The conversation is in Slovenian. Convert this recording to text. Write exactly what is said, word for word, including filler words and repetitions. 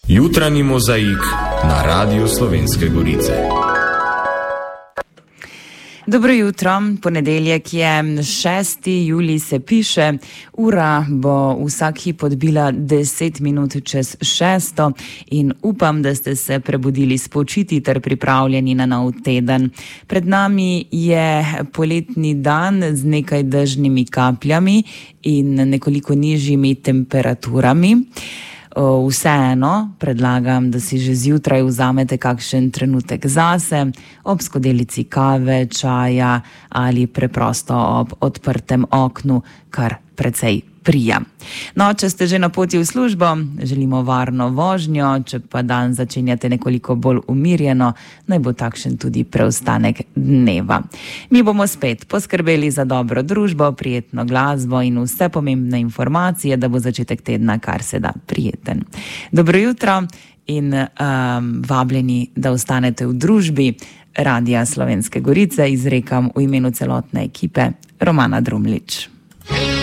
Jutranji mozaik na Radiu Slovenske Gorice. Dobro jutro, ponedeljek je, šesti julij se piše, ura bo vsak hip odbila deset minut čez šesto in upam, da ste se prebudili spočiti ter pripravljeni na nov teden. Pred nami je poletni dan z nekaj dežnimi kapljami in nekoliko nižjimi temperaturami. Vseeno predlagam, da si že zjutraj vzamete kakšen trenutek zase, ob skodelici kave, čaja ali preprosto ob odprtem oknu, kar precej prija. No, če ste že na poti v službo, želimo varno vožnjo, če pa dan začenjate nekoliko bolj umirjeno, naj bo takšen tudi preostanek dneva. Mi bomo spet poskrbeli za dobro družbo, prijetno glasbo in vse pomembne informacije, da bo začetek tedna kar se da prijeten. Dobro jutro in um, vabljeni, da ostanete v družbi Radia Slovenske Gorice, izrekam v imenu celotne ekipe Romana Drumlič.